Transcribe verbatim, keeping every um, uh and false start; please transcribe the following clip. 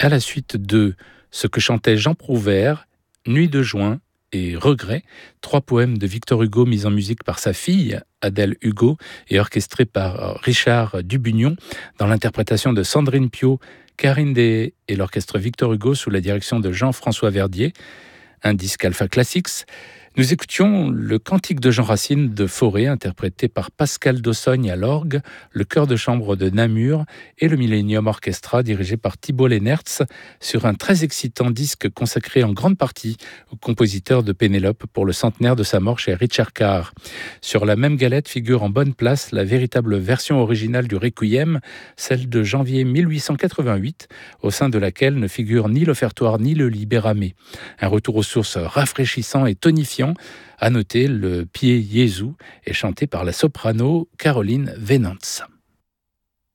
À la suite de ce que chantait Jean Prouvaire, Nuit de juin et Regret, trois poèmes de Victor Hugo mis en musique par sa fille, Adèle Hugo, et orchestrés par Richard Dubugnon, dans l'interprétation de Sandrine Piau, Karine Deshaies et l'orchestre Victor Hugo sous la direction de Jean-François Verdier, un disque Alpha Classics. Nous écoutions le Cantique de Jean Racine de Fauré, interprété par Pascal Dossogne à l'orgue, le chœur de chambre de Namur et le Millennium Orchestra dirigé par Thibault Lennertz, sur un très excitant disque consacré en grande partie au compositeur de Pénélope pour le centenaire de sa mort chez Richard Carr. Sur la même galette figure en bonne place la véritable version originale du Requiem, celle de janvier mille huit cent quatre-vingt-huit, au sein de laquelle ne figure ni l'offertoire ni le libérame. Un retour aux sources rafraîchissant et tonifiant. À noter, le Pie Jesu est chanté par la soprano Caroline Venantz.